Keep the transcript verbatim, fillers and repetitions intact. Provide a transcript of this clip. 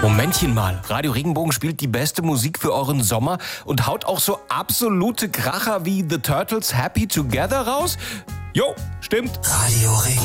Momentchen mal, Radio Regenbogen spielt die beste Musik für euren Sommer und haut auch so absolute Kracher wie The Turtles Happy Together raus? Jo, stimmt. Radio Regenbogen.